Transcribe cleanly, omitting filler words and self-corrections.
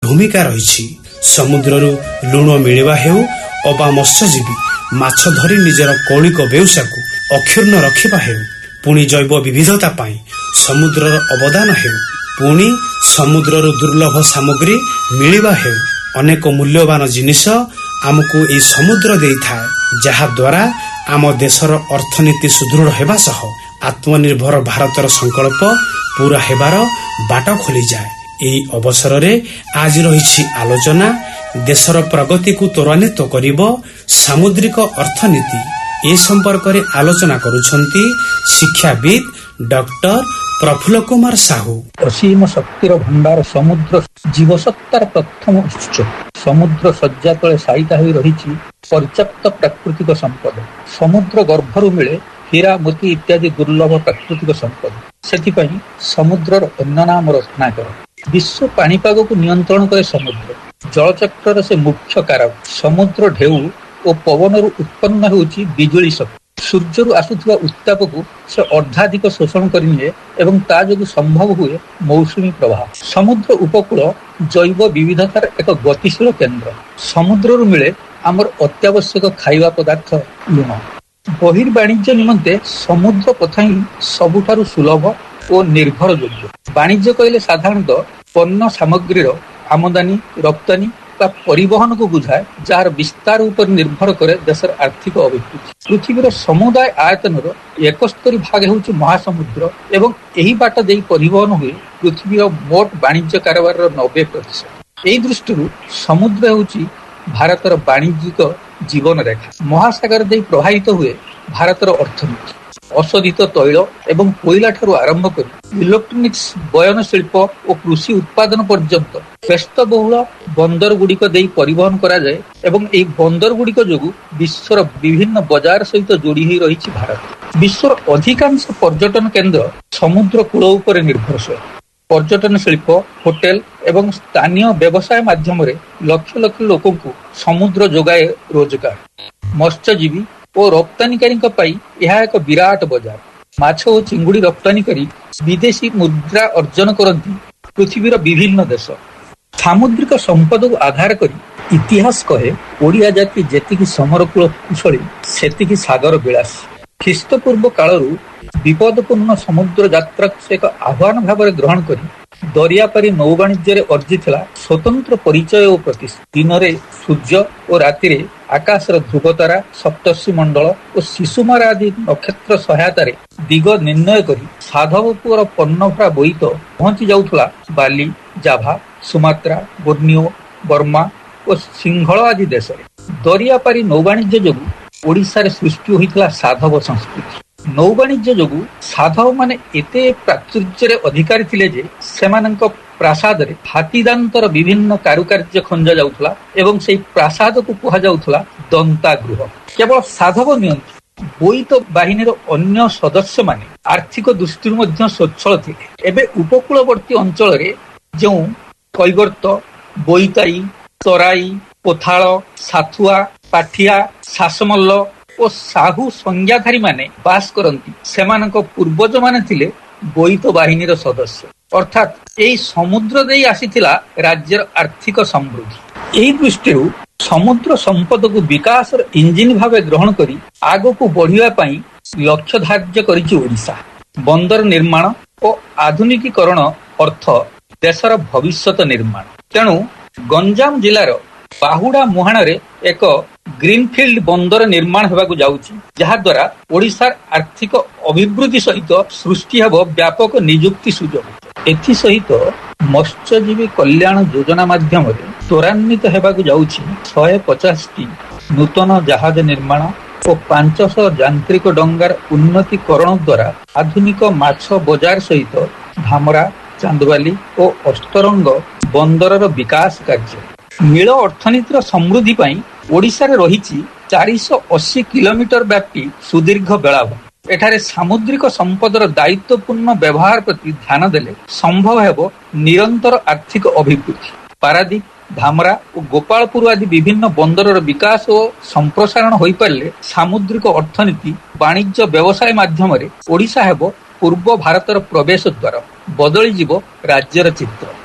ଭୂମିକା ରହିଛି। ସମୁଦ୍ରରୁ ଲୁଣ ମିଳିବା ହେଉ ଅବା ମତ୍ସ୍ୟଜୀବୀ ମାଛ ଧରି ନିଜର କୌଳିକ ବ୍ୟବସାୟକୁ ଅକ୍ଷୁର୍ଣ୍ଣ ରଖିବା ହେଉ, ପୁଣି ଜୈବ ବିବିଧତା ପାଇଁ ସମୁଦ୍ରର ଅବଦାନ ହେଉ, ପୁଣି ସମୁଦ୍ରରୁ ଦୁର୍ଲଭ ସାମଗ୍ରୀ ମିଳିବା ହେଉ, ଅନେକ ମୂଲ୍ୟବାନ ଜିନିଷ ଆମକୁ ଏହି ସମୁଦ୍ର ଦେଇଥାଏ, ଯାହାଦ୍ୱାରା ଆମ ଦେଶର ଅର୍ଥନୀତି ସୁଦୃଢ଼ ହେବା ସହ ଆତ୍ମନିର୍ଭର ଭାରତର ସଂକଳ୍ପ ପୂରା ହେବାର ବାଟ ଖୋଲିଯାଏ। ଏହି ଅବସରରେ ଆଜି ରହିଛି ଆଲୋଚନା ଦେଶର ପ୍ରଗତିକୁ ତ୍ୱରାନ୍ୱିତ କରିବ ସାମୁଦ୍ରିକ ଅର୍ଥନୀତି। ଏ ସମ୍ପର୍କରେ ଆଲୋଚନା କରୁଛନ୍ତି ଶିକ୍ଷାବିତ୍ ଡକ୍ଟର ପ୍ରଫୁଲ୍ଲ କୁମାର ସାହୁ। ଅସୀମ ଶକ୍ତିର ଭଣ୍ଡାର ସମୁଦ୍ର ଜୀବସତ୍ତାର ପ୍ରଥମ ଉତ୍ସ। ସମୁଦ୍ର ଶଯ୍ୟା ତଳେ ସାଇତା ହୋଇ ରହିଛି ପର୍ଯ୍ୟାପ୍ତ ପ୍ରାକୃତିକ ସମ୍ପଦ। ସମୁଦ୍ର ଗର୍ଭରୁ ମିଳେ ହୀରା, ମୋତି ଇତ୍ୟାଦି ଦୁର୍ଲଭ ପ୍ରାକୃତିକ ସମ୍ପଦ। ସେଥିପାଇଁ ସମୁଦ୍ରର ଅନ୍ୟ ନାମ ରତ୍ନାକର। ବିଶ୍ୱ ପାଣିପାଗକୁ ନିୟନ୍ତ୍ରଣ କରେ ସମୁଦ୍ର। ଜଳଚକ୍ରର ସେ ମୁଖ୍ୟ କାରକ। ସମୁଦ୍ର ଢେଉ ଓ ପବନରୁ ଉତ୍ପନ୍ନ ହେଉଛି ବିଜୁଳି ଶକ୍ତି। ସୂର୍ଯ୍ୟରୁ ଆସୁଥିବା ଉତ୍ତାପକୁ ସେ ଅର୍ଦ୍ଧାଧିକ ଶୋଷଣ କରିନିଏ ଏବଂ ତା ଯୋଗୁଁ ସମ୍ଭବ ହୁଏ ମୌସୁମୀ ପ୍ରବାହ। ସମୁଦ୍ର ଉପକୂଳ ଜୈବ ବିବିଧତାର ଏକ ଗତିଶୀଳ କେନ୍ଦ୍ର। ସମୁଦ୍ରରୁ ମିଳେ ଆମର ଅତ୍ୟାବଶ୍ୟକ ଖାଇବା ପଦାର୍ଥ ଲୁଣ। ବହିର୍ବାଣିଜ୍ୟ ନିମନ୍ତେ ସମୁଦ୍ର ପଥ ହିଁ ସବୁଠାରୁ ସୁଲଭ ଓ ନିର୍ଭରଯୋଗ୍ୟ। ବାଣିଜ୍ୟ କହିଲେ ସାଧାରଣତଃ ପଣ୍ୟ ସାମଗ୍ରୀର ଆମଦାନୀ ରପ୍ତାନି ବା ପରିବହନକୁ ବୁଝାଏ, ଯାହାର ବିସ୍ତାର ଉପରେ ନିର୍ଭର କରେ ଦେଶର ଆର୍ଥିକ ଅଭିବୃଦ୍ଧି। ପୃଥିବୀର ସମୁଦାୟ ଆୟତନର 71% ହେଉଛି ମହାସମୁଦ୍ର ଏବଂ ଏହି ବାଟ ଦେଇ ପରିବହନ ହୁଏ ପୃଥିବୀର ମୋଟ ବାଣିଜ୍ୟ କାରବାରର 90%। ଏହି ଦୃଷ୍ଟିରୁ ସମୁଦ୍ର ହେଉଛି ଭାରତର ବାଣିଜ୍ୟିକ ଜୀବନ ରେଖା। ମହାସାଗର ଦେଇ ପ୍ରବାହିତ ହୁଏ ଭାରତର ଅର୍ଥନୀତି। ଅଶୋଧିତ ତୈଳ ଏବଂ କୋଇଲା ଠାରୁ ଆରମ୍ଭ କରି ଇଲେକ୍ଟ୍ରୋନିକ୍ସ, ବୟନ ଶିଳ୍ପ ଓ କୃଷି ଉତ୍ପାଦନ ପର୍ଯ୍ୟନ୍ତ ବ୍ୟସ୍ତବହୁଳ ବନ୍ଦର ଗୁଡିକ ଦେଇ ପରିବହନ କରାଯାଏ ଏବଂ ଏହି ବନ୍ଦର ଗୁଡିକ ଯୋଗୁଁ ବିଶ୍ୱର ବିଭିନ୍ନ ବଜାର ସହିତ ଯୋଡି ହୋଇ ରହିଛି ଭାରତ। ବିଶ୍ୱର ଅଧିକାଂଶ ପର୍ଯ୍ୟଟନ କେନ୍ଦ୍ର ସମୁଦ୍ର କୂଳ ଉପରେ ନିର୍ଭରଶୀଳ। ପର୍ଯ୍ୟଟନ ଶିଳ୍ପ, ହୋଟେଲ ଏବଂ ସ୍ଥାନୀୟ ବ୍ୟବସାୟ ମାଧ୍ୟମରେ ଲକ୍ଷ ଲକ୍ଷ ଲୋକଙ୍କୁ ସମୁଦ୍ର ଯୋଗାଏ ରୋଜଗାର। ମତ୍ସ୍ୟଜୀବୀ ଓ ରପ୍ତାନିକାରୀଙ୍କ ପାଇଁ ଏହା ଏକ ବିରାଟ ବଜାର। ମାଛ ଓ ଚିଙ୍ଗୁଡି ରପ୍ତାନି କରି ବିଦେଶୀ ମୁଦ୍ରା ଅର୍ଜନ କରନ୍ତି ପୃଥିବୀର ବିଭିନ୍ନ ଦେଶ। ସାମୁଦ୍ରିକ ସମ୍ପଦକୁ ଆଧାର କରି ଇତିହାସ କହେ, ଓଡ଼ିଆ ଜାତି ଯେତିକି ସମରକୂଳ କୁଶଳୀ ସେତିକି ସାଗର ବିଳାସୀ। ଖ୍ରୀଷ୍ଟପୂର୍ବ କାଳରୁ ବିପଦପୂର୍ଣ୍ଣ ସମୁଦ୍ର ଯାତ୍ରାକୁ ସେ ଏକ ଆହ୍ୱାନ ଭାବରେ ଗ୍ରହଣ କରି ଦରିଆପାରି ନୌବାଣିଜ୍ୟରେ ଅର୍ଜିଥିଲା ସ୍ୱତନ୍ତ୍ର ପରିଚୟ ଓ ପ୍ରତିଷ୍ଠା। ଦିନରେ ସୂର୍ଯ୍ୟ ଓ ରାତିରେ ଆକାଶର ଧ୍ରୁବତାରା, ସପ୍ତର୍ଷି ମଣ୍ଡଳ ଓ ଶିଶୁମାରା ଆଦି ନକ୍ଷତ୍ର ସହାୟତାରେ ଦିଗ ନିର୍ଣ୍ଣୟ କରି ସାଧବପୁଅର ପନ୍ନଭରା ବୋଇତ ପହଞ୍ଚି ଯାଉଥିଲା ବାଲି, ଜାଭା, ସୁମାତ୍ରା, ବୋର୍ନିଓ, ବର୍ମା ଓ ସିଂହଳ ଆଦି ଦେଶରେ। ଦରିଆପାରି ନୌବାଣିଜ୍ୟ ଯୋଗୁଁ ଓଡ଼ିଶାରେ ସୃଷ୍ଟି ହୋଇଥିଲା ସାଧବ ସଂସ୍କୃତି। ନୌବାଣିଜ୍ୟ ଯୋଗୁଁ ସାଧବମାନେ ଏତେ ପ୍ରାଚୁର୍ଯ୍ୟରେ ଅଧିକାରୀ ଥିଲେ ଯେ ସେମାନଙ୍କ ପ୍ରାସାଦରେ ହାତୀଦାନ୍ତର ବିଭିନ୍ନ କାରୁକାର୍ଯ୍ୟ ଖଞ୍ଜା ଯାଉଥିଲା ଏବଂ ସେହି ପ୍ରାସାଦକୁ କୁହାଯାଉଥିଲା ଦନ୍ତାଗୃହ। କେବଳ ସାଧବ ନୁହନ୍ତି, ବୋଇତ ବାହିନୀର ଅନ୍ୟ ସଦସ୍ୟମାନେ ଆର୍ଥିକ ଦୃଷ୍ଟିରୁ ମଧ୍ୟ ସ୍ୱଚ୍ଛଳ ଥିଲେ। ଏବେ ଉପକୂଳବର୍ତ୍ତୀ ଅଞ୍ଚଳରେ ଯେଉଁ କୈବର୍ତ୍ତ, ବୋଇତାଇ, ତରାଇ, ପୋଥାଳ, ସାଥୁଆ, ପାଠିଆ, ଶାସମଲ୍ଲ ଓ ସାହୁ ସଂଜ୍ଞାଧାରୀମାନେ ବାସ କରନ୍ତି, ସେମାନଙ୍କ ପୂର୍ବଜମାନେ ଥିଲେ ବୋଇତ ବାହିନୀର ସଦସ୍ୟ। ଅର୍ଥାତ୍ ଏହି ସମୁଦ୍ର ଦେଇ ଆସିଥିଲା ରାଜ୍ୟର ଆର୍ଥିକ ସମୃଦ୍ଧି। ଏହି ଦୃଷ୍ଟିରୁ ସମୁଦ୍ର ସମ୍ପଦକୁ ବିକାଶର ଇଞ୍ଜିନ ଭାବେ ଗ୍ରହଣ କରି ଆଗକୁ ବଢିବା ପାଇଁ ଲକ୍ଷ୍ୟ ଧାର୍ଯ୍ୟ କରିଛି ଓଡ଼ିଶା। ବନ୍ଦର ନିର୍ମାଣ ଓ ଆଧୁନିକୀକରଣ ଅର୍ଥ ଦେଶର ଭବିଷ୍ୟତ ନିର୍ମାଣ। ତେଣୁ ଗଞ୍ଜାମ ଜିଲ୍ଲାର ବାହୁଡା ମୁହାଣରେ ଏକ ଗ୍ରୀନଫିଲ୍ଡ ବନ୍ଦର ନିର୍ମାଣ ହେବାକୁ ଯାଉଛି, ଯାହାଦ୍ୱାରା ଓଡ଼ିଶାର ଆର୍ଥିକ ଅଭିବୃଦ୍ଧି ସହିତ ସୃଷ୍ଟି ହେବ ବ୍ୟାପକ ନିଯୁକ୍ତି ସୁଯୋଗ। ଏଥିସହିତ ମତ୍ସ୍ୟଜୀବୀ କଲ୍ୟାଣ ଯୋଜନା ମାଧ୍ୟମରେ ତ୍ୱରାନ୍ୱିତ ହେବାକୁ ଯାଉଛି 150ଟି ନୂତନ ଜାହାଜ ନିର୍ମାଣ ଓ 500 ଯାନ୍ତ୍ରିକ ଡଙ୍ଗାର ଉନ୍ନତିକରଣ ଦ୍ୱାରା ଆଧୁନିକ ମାଛ ବଜାର ସହିତ ଧାମରା, ଚାନ୍ଦବାଲି ଓ ଅସ୍ତରଙ୍ଗ ବନ୍ଦରର ବିକାଶ କାର୍ଯ୍ୟ। ନୀଳ ଅର୍ଥନୀତିର ସମୃଦ୍ଧି ପାଇଁ ଓଡ଼ିଶାରେ ରହିଛି 480 କିଲୋମିଟର ବ୍ୟାପୀ ସୁଦୀର୍ଘ ବେଳାଭୂମି। ଏଠାରେ ସାମୁଦ୍ରିକ ସମ୍ପଦର ଦାୟିତ୍ୱପୂର୍ଣ୍ଣ ବ୍ୟବହାର ପ୍ରତି ଧ୍ୟାନ ଦେଲେ ସମ୍ଭବ ହେବ ନିରନ୍ତର ଆର୍ଥିକ ଅଭିବୃଦ୍ଧି। ପାରାଦୀପ, ଧାମରା ଓ ଗୋପାଳପୁର ଆଦି ବିଭିନ୍ନ ବନ୍ଦରର ବିକାଶ ଓ ସମ୍ପ୍ରସାରଣ ହୋଇପାରିଲେ ସାମୁଦ୍ରିକ ଅର୍ଥନୀତି, ବାଣିଜ୍ୟ ବ୍ୟବସାୟ ମାଧ୍ୟମରେ ଓଡ଼ିଶା ହେବ ପୂର୍ବ ଭାରତର ପ୍ରବେଶ ଦ୍ୱାର, ବଦଳିଯିବ ରାଜ୍ୟର ଚିତ୍ର।